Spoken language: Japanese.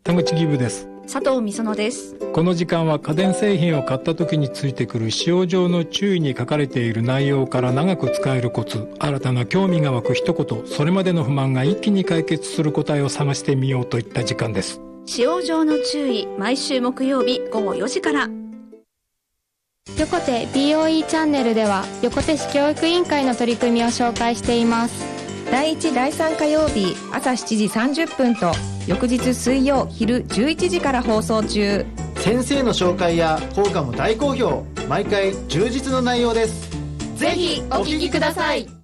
田口義部です。 佐藤美園です。 この時間は家電製品を買った時についてくる使用上の注意に書かれている内容から長く使えるコツ、新たな興味が湧く一言、それまでの不満が一気に解決する答えを探してみようといった時間です。 使用上の注意、毎週木曜日午後4時から。 横手 BOE チャンネルでは横手市教育委員会の取り組みを紹介しています。 第1第3火曜日朝7時30分と翌日水曜昼11時から放送中。 先生の紹介や効果も大好評。毎回充実の内容です。 ぜひお聞きください。